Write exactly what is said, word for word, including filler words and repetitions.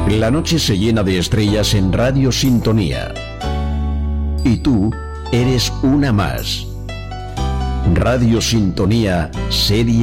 La noche se llena de estrellas en Radio Sintonía. Y tú eres una más. Radio Sintonía, serie